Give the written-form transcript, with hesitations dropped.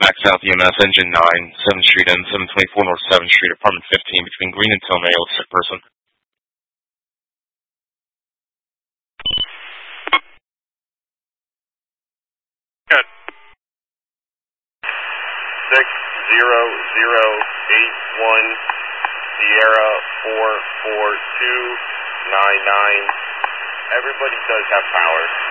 Max South EMS, Engine 9, 7th Street and 724 North 7th Street, Apartment 15, between Green and Tomei, with sick person. Good. 60081 Sierra 44299. Everybody does have power.